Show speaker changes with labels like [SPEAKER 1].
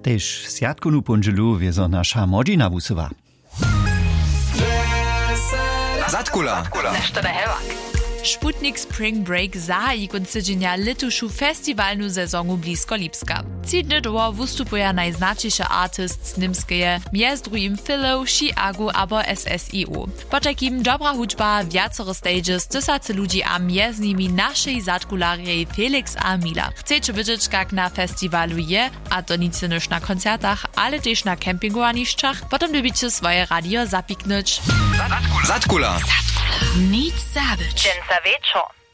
[SPEAKER 1] Tež sjatkovnú ponželu wiezo nasza młodzina wusywa.
[SPEAKER 2] Zatkula.
[SPEAKER 3] Nešto da hevak. Sputnik Spring Break zahají konce dźenja letušu festiwalnu sezonu blisko Lipska. Cidne doło wystupuje najznačejszy artist z Nimskeje, mjez drugim Philo, Chiago abo SSIU. Po takim dobra hudźba, wiacore stages, tysace ludzi a mjez nimi naszej zatkularej Felix a Mila. Chcecie wiedzieć, jak na festiwalu je, a to nic niż na koncertach, ale też na kempingu a niszczach, potem lubicie swoje radio zapiknąć.
[SPEAKER 2] Zatkula.
[SPEAKER 3] Nic zabyć.
[SPEAKER 4] Dżęca wieczór.